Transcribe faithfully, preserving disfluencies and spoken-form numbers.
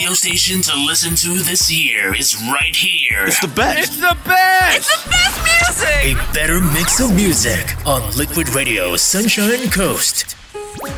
radio station to listen to this year is right here. It's the best. It's the best. It's the best music. A better mix of music on Liquid Radio Sunshine Coast.